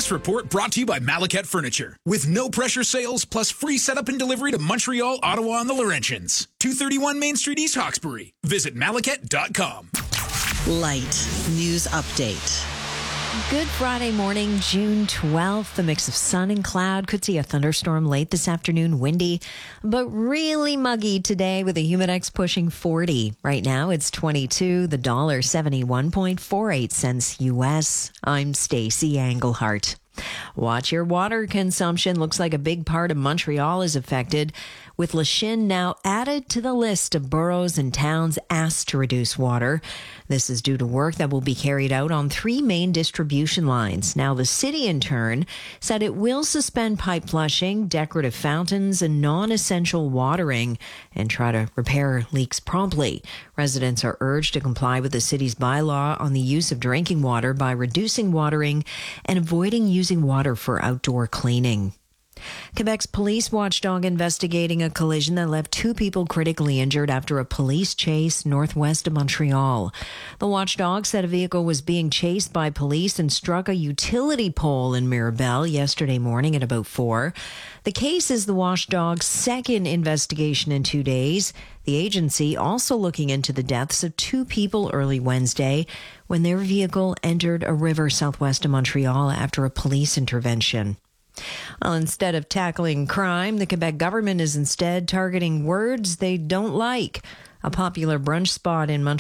This report brought to you by Malaket Furniture. With no pressure sales plus free setup and delivery to Montreal, Ottawa, and the Laurentians. 231 Main Street, East Hawkesbury. Visit Malaket.com. Light News Update. Good Friday morning, June 12th. A mix of sun and cloud. Could see a thunderstorm late this afternoon. Windy, but really muggy today with a humidex pushing 40. Right now it's 22. The dollar 71.48 cents U.S. I'm Stacey Englehart. Watch your water consumption. Looks like a big part of Montreal is affected, with Lachine now added to the list of boroughs and towns asked to reduce water. This is due to work that will be carried out on 3 main distribution lines. Now, the city, in turn, said it will suspend pipe flushing, decorative fountains, and non-essential watering and try to repair leaks promptly. Residents are urged to comply with the city's bylaw on the use of drinking water by reducing watering and avoiding using water for outdoor cleaning. Quebec's police watchdog investigating a collision that left 2 people critically injured after a police chase northwest of Montreal. The watchdog said a vehicle was being chased by police and struck a utility pole in Mirabel yesterday morning at about 4. The case is the watchdog's second investigation in 2 days. The agency also looking into the deaths of 2 people early Wednesday when their vehicle entered a river southwest of Montreal after a police intervention. Well, instead of tackling crime, the Quebec government is instead targeting words they don't like. A popular brunch spot in Montreal